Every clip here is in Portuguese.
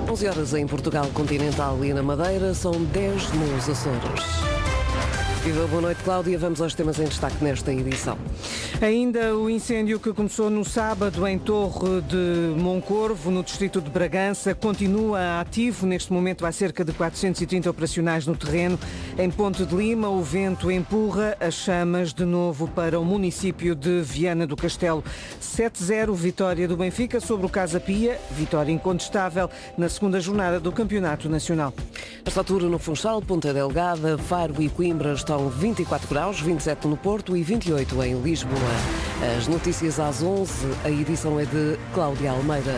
11 horas em Portugal Continental e na Madeira, são 10 nos Açores. Viva, boa noite, Cláudia. Vamos aos temas em destaque nesta edição. Ainda o incêndio que começou no sábado em Torre de Moncorvo, no distrito de Bragança, continua ativo. Neste momento há cerca de 430 operacionais no terreno. Em Ponte de Lima, o vento empurra as chamas de novo para o município de Viana do Castelo. 7-0, vitória do Benfica sobre o Casa Pia, vitória incontestável na segunda jornada do Campeonato Nacional. Nesta altura, no Funchal, Ponta Delgada, Faro e Coimbra estão 24 graus, 27 no Porto e 28 em Lisboa. As notícias às 11, a edição é de Cláudia Almeida.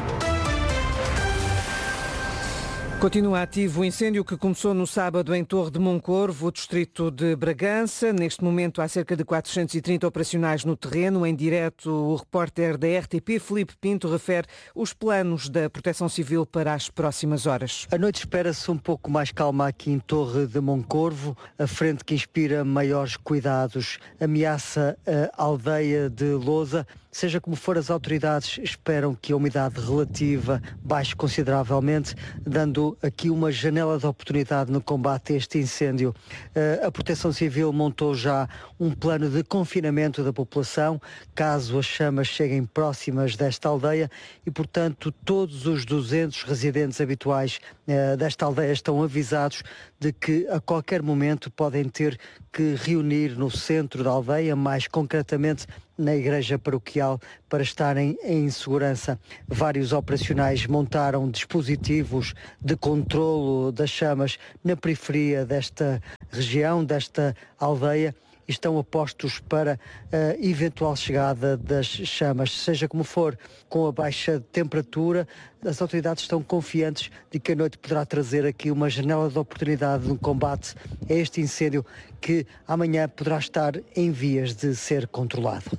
Continua ativo o incêndio que começou no sábado em Torre de Moncorvo, distrito de Bragança. Neste momento há cerca de 430 operacionais no terreno. Em direto, o repórter da RTP, Filipe Pinto, refere os planos da Proteção Civil para as próximas horas. A noite espera-se um pouco mais calma aqui em Torre de Moncorvo, a frente que inspira maiores cuidados. Ameaça a aldeia de Lousa. Seja como for, as autoridades esperam que a umidade relativa baixe consideravelmente, dando aqui uma janela de oportunidade no combate a este incêndio. A Proteção Civil montou já um plano de confinamento da população, caso as chamas cheguem próximas desta aldeia e, portanto, todos os 200 residentes habituais desta aldeia estão avisados de que a qualquer momento podem ter que reunir no centro da aldeia, mais concretamente na igreja paroquial, para estarem em segurança. Vários operacionais montaram dispositivos de controlo das chamas na periferia desta região, desta aldeia, e estão apostos para a eventual chegada das chamas. Seja como for, com a baixa temperatura, as autoridades estão confiantes de que a noite poderá trazer aqui uma janela de oportunidade no combate a este incêndio que amanhã poderá estar em vias de ser controlado.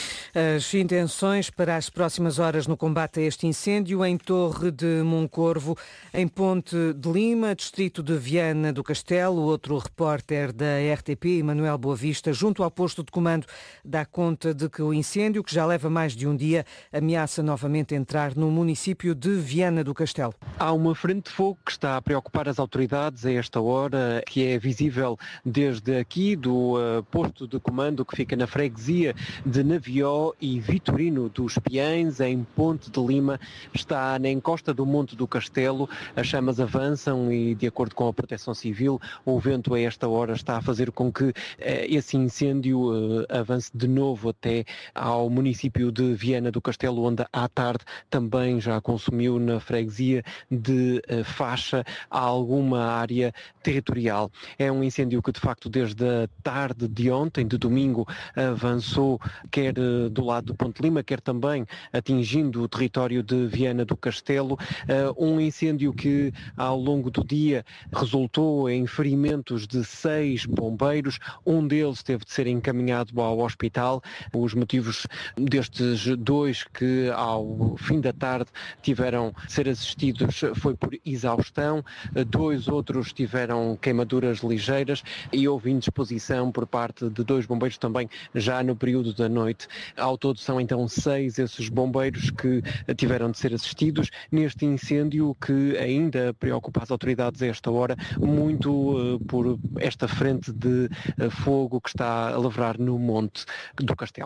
As intenções para as próximas horas no combate a este incêndio em Torre de Moncorvo, em Ponte de Lima, distrito de Viana do Castelo. Outro repórter da RTP, Emanuel Boavista, junto ao posto de comando, dá conta de que o incêndio, que já leva mais de um dia, ameaça novamente entrar no município de Viana do Castelo. Há uma frente de fogo que está a preocupar as autoridades a esta hora, que é visível desde aqui do posto de comando que fica na freguesia de Navió e Vitorino dos Piães, em Ponte de Lima. Está na encosta do Monte do Castelo. As chamas avançam e, de acordo com a Proteção Civil, o vento a esta hora está a fazer com que esse incêndio avance de novo até ao município de Viana do Castelo, onde à tarde também já consumiu na freguesia de Faixa alguma área territorial. É um incêndio que, de facto, desde a tarde de ontem, de domingo, avançou quer do lado do Ponte de Lima, quer também atingindo o território de Viana do Castelo. Um incêndio que ao longo do dia resultou em ferimentos de 6 bombeiros. Um deles teve de ser encaminhado ao hospital. Os motivos destes 2 que ao fim da tarde tiveram de ser assistidos foi por exaustão. 2 outros tiveram queimaduras ligeiras e houve indisposição por parte de 2 bombeiros também já no período da noite. Ao todo são então 6 esses bombeiros que tiveram de ser assistidos neste incêndio que ainda preocupa as autoridades a esta hora, muito por esta frente de fogo que está a lavrar no Monte do Castelo.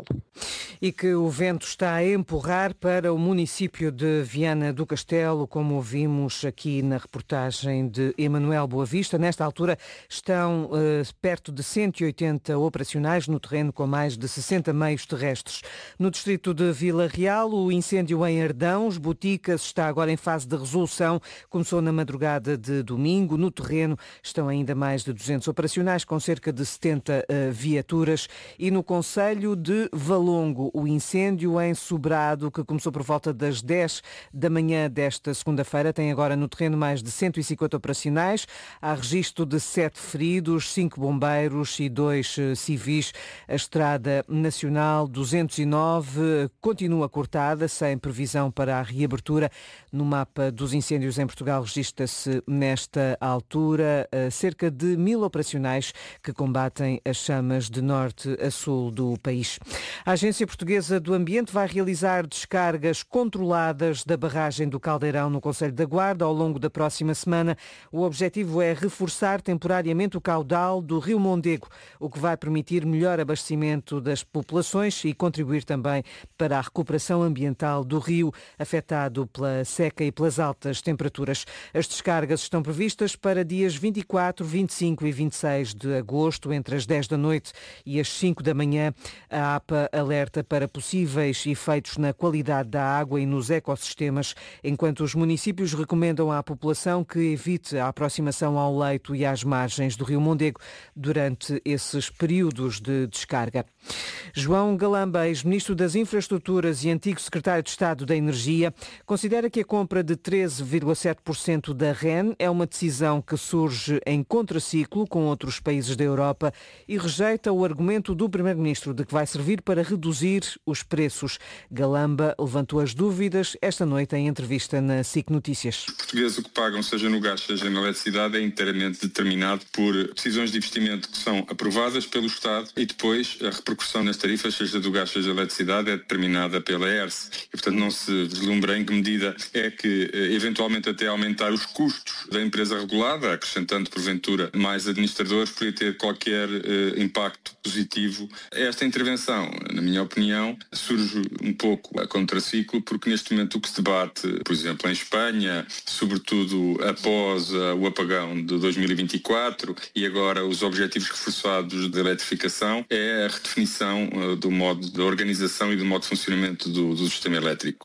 E que o vento está a empurrar para o município de Viana do Castelo, como ouvimos aqui na reportagem de Emanuel Boavista. Nesta altura estão perto de 180 operacionais no terreno, com mais de 60 meios terrestres. No distrito de Vila Real, o incêndio em Ardãos, Boticas, está agora em fase de resolução. Começou na madrugada de domingo. No terreno estão ainda mais de 200 operacionais, com cerca de 70 viaturas. E no concelho de Valongo, o incêndio em Sobrado, que começou por volta das 10 da manhã desta segunda-feira, tem agora no terreno mais de 150 operacionais. Há registro de 7 feridos, 5 bombeiros e 2 civis. A Estrada Nacional 201 209 continua cortada, sem previsão para a reabertura. No mapa dos incêndios em Portugal registra-se nesta altura cerca de 1000 operacionais que combatem as chamas de norte a sul do país. A Agência Portuguesa do Ambiente vai realizar descargas controladas da barragem do Caldeirão no Concelho da Guarda ao longo da próxima semana. O objetivo é reforçar temporariamente o caudal do Rio Mondego, o que vai permitir melhor abastecimento das populações e contribuir também para a recuperação ambiental do rio, afetado pela seca e pelas altas temperaturas. As descargas estão previstas para dias 24, 25 e 26 de agosto, entre as 10 da noite e as 5 da manhã. A APA alerta para possíveis efeitos na qualidade da água e nos ecossistemas, enquanto os municípios recomendam à população que evite a aproximação ao leito e às margens do Rio Mondego durante esses períodos de descarga. João Galamba, ex-ministro das Infraestruturas e antigo secretário de Estado da Energia, considera que a compra de 13,7% da REN é uma decisão que surge em contraciclo com outros países da Europa e rejeita o argumento do primeiro-ministro de que vai servir para reduzir os preços. Galamba levantou as dúvidas esta noite em entrevista na SIC Notícias. Os portugueses o que pagam, seja no gás, seja na eletricidade, é inteiramente determinado por decisões de investimento que são aprovadas pelo Estado e depois a repercussão nas tarifas, seja do gás, seja da eletricidade, é determinada pela ERSE. E, portanto, não se deslumbra em que medida é que, eventualmente, até aumentar os custos da empresa regulada, acrescentando, porventura, mais administradores, poderia ter qualquer impacto positivo. Esta intervenção, na minha opinião, surge um pouco a contraciclo, porque neste momento o que se debate, por exemplo, em Espanha, sobretudo após o apagão de 2024 e agora os objetivos reforçados de eletrificação, é a redefinição do modo de organização e do modo de funcionamento do sistema elétrico.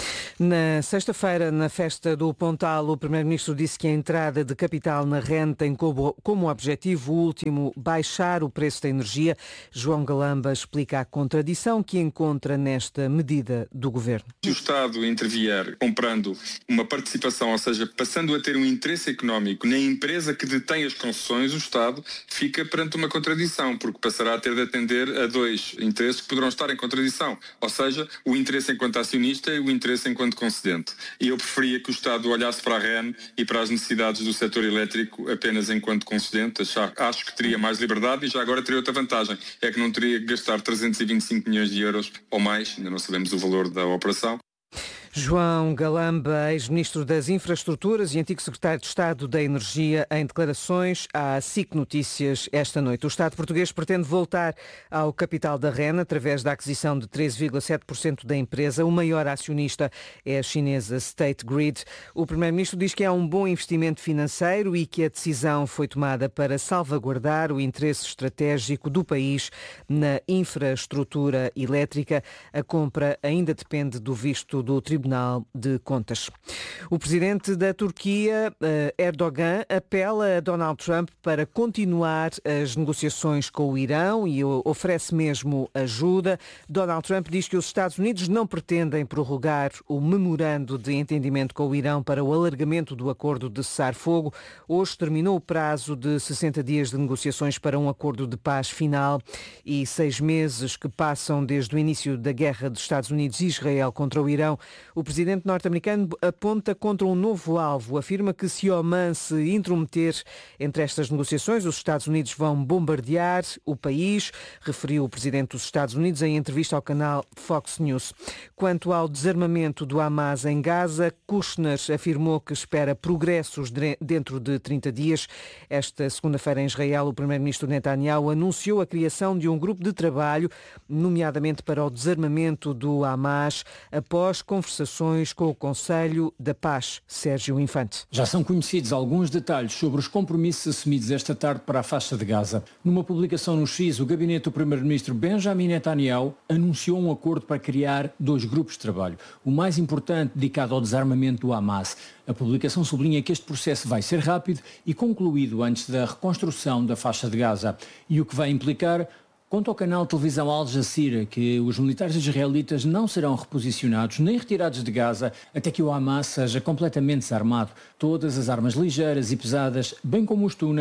Na sexta-feira, na festa do Pontal, o primeiro-ministro disse que a entrada de capital na REN tem como objetivo último baixar o preço da energia. João Galamba explica a contradição que encontra nesta medida do governo. Se o Estado intervier comprando uma participação, ou seja, passando a ter um interesse económico na empresa que detém as concessões, o Estado fica perante uma contradição, porque passará a ter de atender a dois interesses que poderão estar em contradição, ou seja, o interesse enquanto acionista e o interesse enquanto concedente. E eu preferia que o Estado olhasse para a REN e para as necessidades do setor elétrico apenas enquanto concedente. Acho que teria mais liberdade e já agora teria outra vantagem, é que não teria que gastar 325 milhões de euros ou mais, ainda não sabemos o valor da operação. João Galamba, ex-ministro das Infraestruturas e antigo secretário de Estado da Energia, em declarações à SIC Notícias esta noite. O Estado português pretende voltar ao capital da REN através da aquisição de 13,7% da empresa. O maior acionista é a chinesa State Grid. O primeiro-ministro diz que é um bom investimento financeiro e que a decisão foi tomada para salvaguardar o interesse estratégico do país na infraestrutura elétrica. A compra ainda depende do visto do Tribunal de Contas. O presidente da Turquia, Erdogan, apela a Donald Trump para continuar as negociações com o Irão e oferece mesmo ajuda. Donald Trump diz que os Estados Unidos não pretendem prorrogar o memorando de entendimento com o Irão para o alargamento do acordo de cessar-fogo. Hoje terminou o prazo de 60 dias de negociações para um acordo de paz final e 6 meses que passam desde o início da guerra dos Estados Unidos e Israel contra o Irão. O presidente norte-americano aponta contra um novo alvo. Afirma que se Oman se intrometer entre estas negociações, os Estados Unidos vão bombardear o país, referiu o presidente dos Estados Unidos em entrevista ao canal Fox News. Quanto ao desarmamento do Hamas em Gaza, Kushner afirmou que espera progressos dentro de 30 dias. Esta segunda-feira em Israel, o primeiro-ministro Netanyahu anunciou a criação de um grupo de trabalho, nomeadamente para o desarmamento do Hamas, após conversações com o Conselho da Paz. Sérgio Infante. Já são conhecidos alguns detalhes sobre os compromissos assumidos esta tarde para a faixa de Gaza. Numa publicação no X, o gabinete do primeiro-ministro Benjamin Netanyahu anunciou um acordo para criar 2 grupos de trabalho. O mais importante dedicado ao desarmamento do Hamas. A publicação sublinha que este processo vai ser rápido e concluído antes da reconstrução da faixa de Gaza. E o que vai implicar... Quanto ao canal de televisão Al Jazeera, que os militares israelitas não serão reposicionados nem retirados de Gaza até que o Hamas seja completamente desarmado. Todas as armas ligeiras e pesadas, bem como os túneis,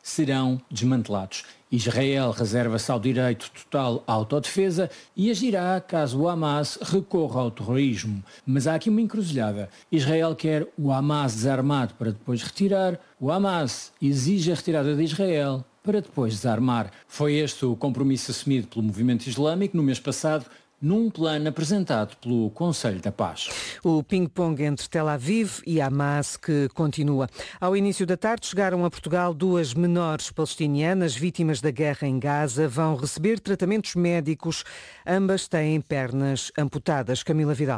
serão desmantelados. Israel reserva-se ao direito total à autodefesa e agirá caso o Hamas recorra ao terrorismo. Mas há aqui uma encruzilhada. Israel quer o Hamas desarmado para depois retirar. O Hamas exige a retirada de Israel para depois desarmar. Foi este o compromisso assumido pelo movimento islâmico no mês passado, num plano apresentado pelo Conselho da Paz. O ping-pong entre Tel Aviv e Hamas que continua. Ao início da tarde chegaram a Portugal 2 menores palestinianas vítimas da guerra em Gaza. Vão receber tratamentos médicos. Ambas têm pernas amputadas. Camila Vidal.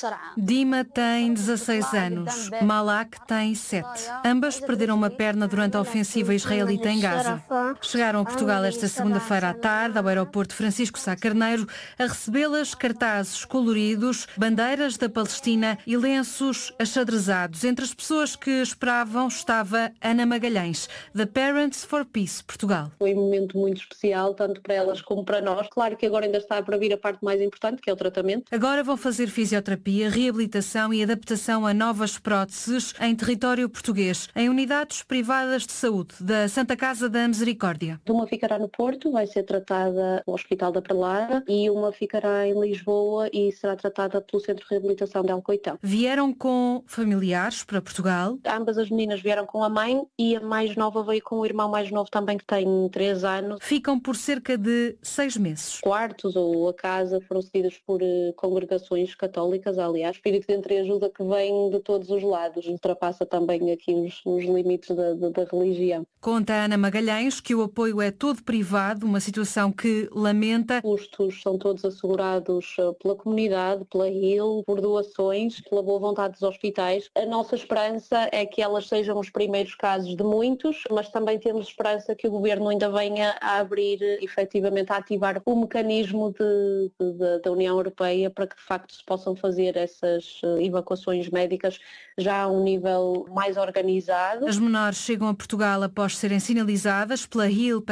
Dima tem 16 anos, Malak tem 7. Ambas perderam uma perna durante a ofensiva israelita em Gaza. Chegaram a Portugal esta segunda-feira à tarde, ao aeroporto Francisco Sá Carneiro, a recebê-las cartazes coloridos, bandeiras da Palestina e lenços achadrezados. Entre as pessoas que esperavam estava Ana Magalhães, da Parents for Peace Portugal. Foi um momento muito especial, tanto para elas como para nós. Claro que agora ainda está para vir a parte mais importante, que é o tratamento. Agora vão fazer fisioterapia, reabilitação e adaptação a novas próteses em território português, em unidades privadas de saúde da Santa Casa da Misericórdia. Uma ficará no Porto, vai ser tratada no Hospital da Perlada, e uma ficará em Lisboa e será tratada pelo Centro de Reabilitação de Alcoitão. Vieram com familiares para Portugal. Ambas as meninas vieram com a mãe e a mais nova veio com o irmão mais novo também, que tem 3 anos. Ficam por cerca de 6 meses. Quartos ou a casa foram cedidos por congregações católicas. Aliás, espírito de entreajuda que vem de todos os lados, ultrapassa também aqui os limites da religião. Conta Ana Magalhães que o apoio é todo privado, uma situação que lamenta. Os custos são todos assegurados pela comunidade, pela HIL, por doações, pela boa vontade dos hospitais. A nossa esperança é que elas sejam os primeiros casos de muitos, mas também temos esperança que o Governo ainda venha a abrir, efetivamente, a ativar o mecanismo da União Europeia para que de facto se possam fazer essas evacuações médicas já a um nível mais organizado. As menores chegam a Portugal após serem sinalizadas pela HIL,